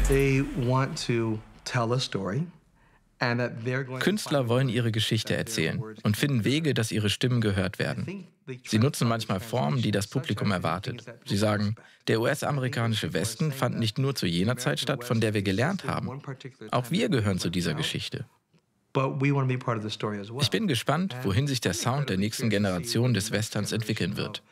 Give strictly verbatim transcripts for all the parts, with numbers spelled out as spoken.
They want to tell a story. Künstler wollen ihre Geschichte erzählen und finden Wege, dass ihre Stimmen gehört werden. Sie nutzen manchmal Formen, die das Publikum erwartet. Sie sagen, der U S-amerikanische Westen fand nicht nur zu jener Zeit statt, von der wir gelernt haben. Auch wir gehören zu dieser Geschichte. Ich bin gespannt, wohin sich der Sound der nächsten Generation des Westerns entwickeln wird.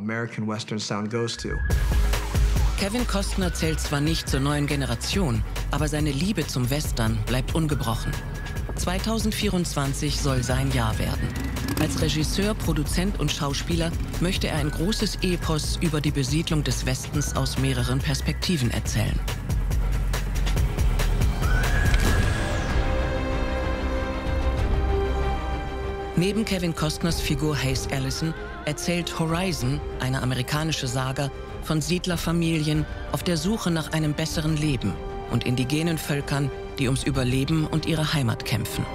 Kevin Costner zählt zwar nicht zur neuen Generation, aber seine Liebe zum Western bleibt ungebrochen. zweitausendvierundzwanzig soll sein Jahr werden. Als Regisseur, Produzent und Schauspieler möchte er ein großes Epos über die Besiedlung des Westens aus mehreren Perspektiven erzählen. Neben Kevin Costners Figur Hayes Allison erzählt Horizon, eine amerikanische Saga, von Siedlerfamilien auf der Suche nach einem besseren Leben und indigenen Völkern, die ums Überleben und ihre Heimat kämpfen.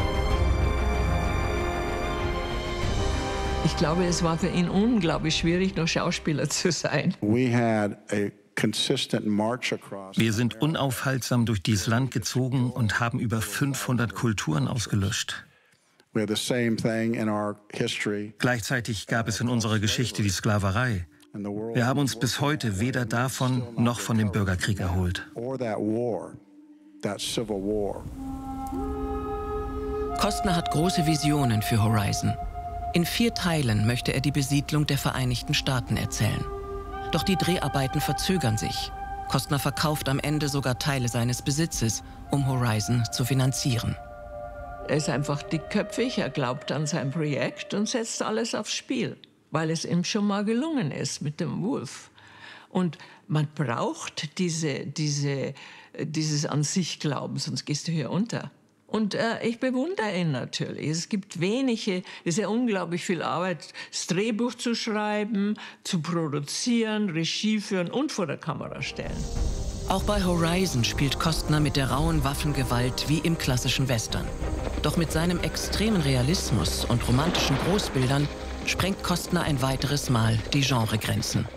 Ich glaube, es war für ihn unglaublich schwierig, noch Schauspieler zu sein. Wir sind unaufhaltsam durch dieses Land gezogen und haben über fünfhundert Kulturen ausgelöscht. Gleichzeitig gab es in unserer Geschichte die Sklaverei. Wir haben uns bis heute weder davon noch von dem Bürgerkrieg erholt. Costner hat große Visionen für Horizon. In vier Teilen möchte er die Besiedlung der Vereinigten Staaten erzählen. Doch die Dreharbeiten verzögern sich. Costner verkauft am Ende sogar Teile seines Besitzes, um Horizon zu finanzieren. Er ist einfach dickköpfig, er glaubt an sein Projekt und setzt alles aufs Spiel, weil es ihm schon mal gelungen ist mit dem Wolf. Und man braucht diese, diese, dieses an sich Glauben, sonst gehst du hier unter. Und äh, ich bewundere ihn natürlich. Es gibt wenige, es ist ja unglaublich viel Arbeit, das Drehbuch zu schreiben, zu produzieren, Regie führen und vor der Kamera stellen. Auch bei Horizon spielt Costner mit der rauen Waffengewalt wie im klassischen Western. Doch mit seinem extremen Realismus und romantischen Großbildern sprengt Costner ein weiteres Mal die Genregrenzen.